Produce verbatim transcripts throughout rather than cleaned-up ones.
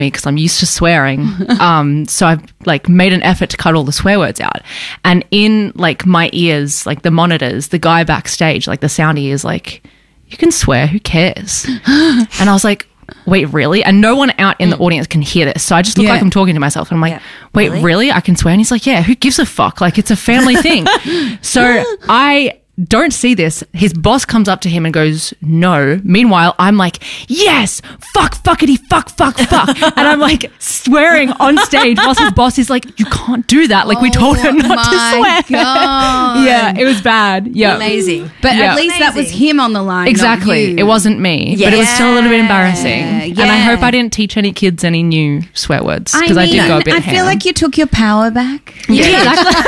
because I'm used to swearing. Um, so I've like made an effort to cut all the swear words out. And in like my ears, like the monitors, the guy backstage, like the soundy is like, you can swear, who cares? And I was like, wait, really? And no one out in the audience can hear this. So I just look Yeah. like I'm talking to myself. And I'm like, Yeah. wait, Really? really? I can swear? And he's like, yeah, who gives a fuck? Like, it's a family thing. So I don't see this. His boss comes up to him and goes, no. Meanwhile, I'm like, yes, fuck, fuckity, fuck, fuck, fuck. And I'm like swearing on stage whilst his boss is like, you can't do that. Like, we told her not to my swear. God. Yeah, it was bad. Yeah. Amazing. But Yeah. at least that was Amazing. him on the line. Exactly. Not you. It wasn't me, but it was still a little bit embarrassing. And I yeah. hope I didn't teach any kids any new swear words I because I, mean, did go a bit I ham. feel like you took your power back. You did.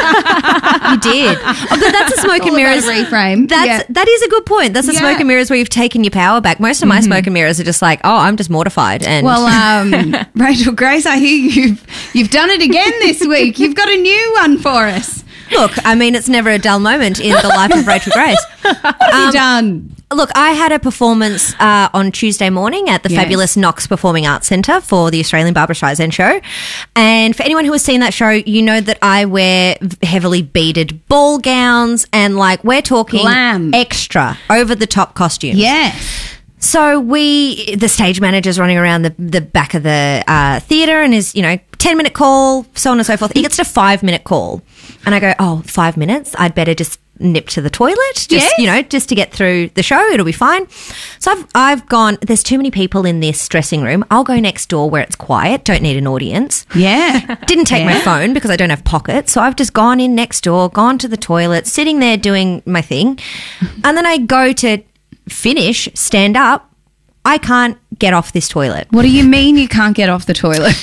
You did. Oh, but that's a smoke and All about mirrors a reframe. That's Yeah. that is a good point. That's a Yeah. smoke and mirrors where you've taken your power back. Most of my smoke and mirrors are just like, oh, I'm just mortified. And Well, um, Rachel Grace, I hear you've you've done it again this week. You've got a new one for us. look, I mean, it's never a dull moment in the life of Rachel Grace. What have you done? Look, I had a performance uh, on Tuesday morning at the Yes. fabulous Knox Performing Arts Centre for the Australian Barbara Streisand show. And for anyone who has seen that show, you know that I wear heavily beaded ball gowns and like we're talking Glam. extra over the top costumes. Yes. So we, the stage manager's running around the, the back of the uh, theatre and is, you know, ten minute call, so on and so forth. He gets to five minute call. And I go, oh, five minutes? I'd better just nip to the toilet, just, Yes. you know, just to get through the show. It'll be fine. So I've, I've gone, there's too many people in this dressing room. I'll go next door where it's quiet. Don't need an audience. Yeah. Didn't take my Yeah. phone because I don't have pockets. So I've just gone in next door, gone to the toilet, sitting there doing my thing. And then I go to finish, stand up. I can't get off this toilet. What do you mean you can't get off the toilet?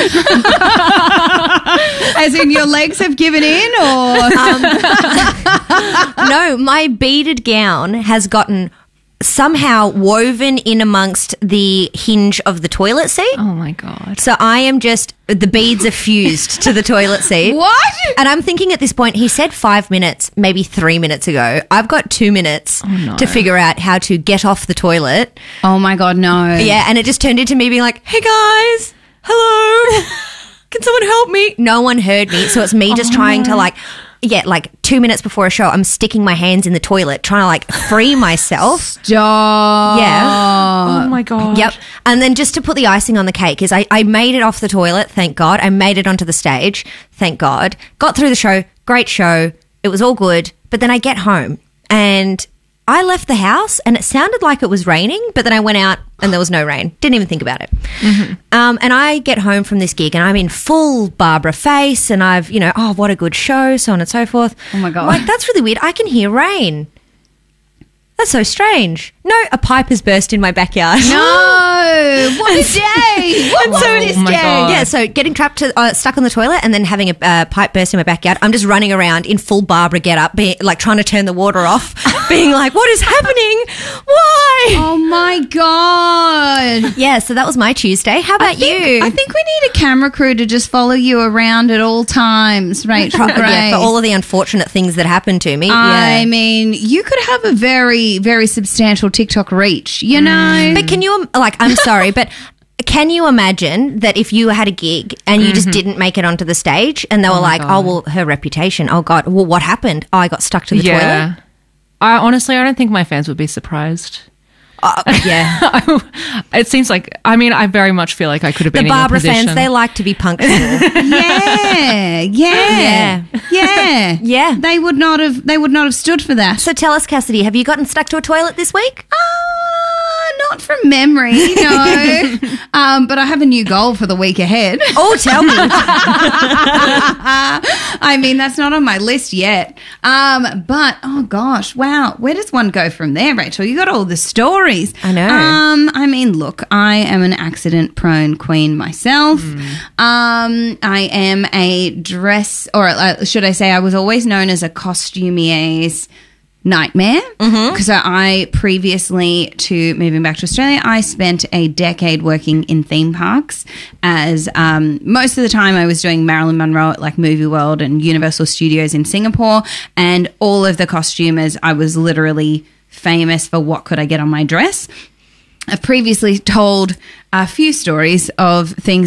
As in your legs have given in, or No, my beaded gown has gotten somehow woven in amongst the hinge of the toilet seat. oh my God. So I am just, the beads are fused to the toilet seat. what? And I'm thinking at this point, he said five minutes, maybe three minutes ago. I've got two minutes no. to figure out how to get off the toilet. Oh my God, no. Yeah, and it just turned into me being like, hey guys, hello, can someone help me? No one heard me, so it's me just trying to like, yeah, like two minutes before a show, I'm sticking my hands in the toilet trying to like free myself. Stop. Yeah. Oh my God. Yep. And then just to put the icing on the cake is I, I made it off the toilet, thank God. I made it onto the stage, thank God. Got through the show, great show. It was all good. But then I get home and I left the house and it sounded like it was raining, but then I went out and there was no rain. Didn't even think about it. Mm-hmm. Um, and I get home from this gig and I'm in full Barbara face and I've, you know, oh, what a good show, so on and so forth. Oh my God. I'm like, that's really weird. I can hear rain. That's so strange. No, a pipe has burst in my backyard. No. What a day. What was so this Oh my day? God. Yeah, so getting trapped to, uh, stuck on the toilet and then having a uh, pipe burst in my backyard. I'm just running around in full Barbara get-up, be, like trying to turn the water off, being like, what is happening? Why? Oh my God. Yeah, so that was my Tuesday. How about I think, you? I think we need a camera crew to just follow you around at all times, Rachel Grace. yeah, for all of the unfortunate things that happened to me. I yeah. mean, you could have a very, very substantial TikTok reach, you know? But can you, like, I'm sorry, but can you imagine that if you had a gig and you just didn't make it onto the stage and they were my like, God. oh, well, her reputation, oh, God, well, what happened? Oh, I got stuck to the Yeah. toilet. I honestly, I don't think my fans would be surprised. Uh, yeah. It seems like, I mean, I very much feel like I could have been The in your Barbara position. fans, they like to be punctual. Yeah, yeah, yeah, Yeah. They would not have. They would not have stood for that. So tell us, Cassidy, have you gotten stuck to a toilet this week? Uh, not from memory, no. um, but I have a new goal for the week ahead. Oh, tell me. I mean, that's not on my list yet. Um, but oh gosh, wow, where does one go from there, Rachel? You got all the stories. I know. Um, I mean, look, I am an accident-prone queen myself. Um, I am a dress, or uh, should I say, I was always known as a costumier's nightmare because I previously to moving back to Australia, I spent a decade working in theme parks as um, most of the time I was doing Marilyn Monroe at like Movie World and Universal Studios in Singapore, and all of the costumers, I was literally famous for what could I get on my dress. I've previously told a few stories of things